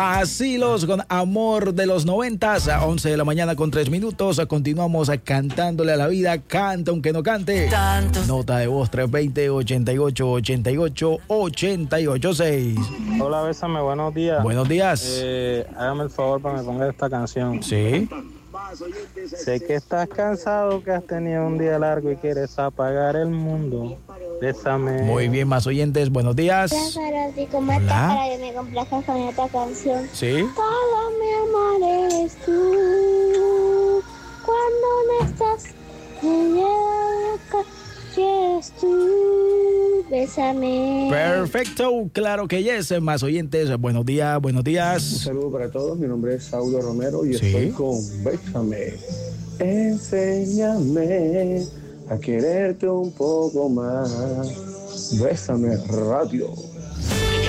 Asilos con Amor de los 90s, a 11 de la mañana con 3 minutos. Continuamos cantándole a la vida. Canta aunque no cante. Nota de voz 320-88-88-886. Hola, Bésame, buenos días. Buenos días. Hágame el favor para que me ponga esta canción. Sí. Sé que estás cansado, que has tenido un día largo y quieres apagar el mundo. Bésame. Muy bien, más oyentes, buenos días. Hola, ¿cómo estás? Para que me complazcas con esta canción. Sí. Todo mi amor eres tú. Cuando no estás, me llevo acá. ¿Quieres tú? Bésame. Perfecto, claro que yes. Más oyentes, buenos días, buenos días. Un saludo para todos, mi nombre es Saulo Romero y estoy con Bésame. Enséñame a quererte un poco más. Bésame Radio.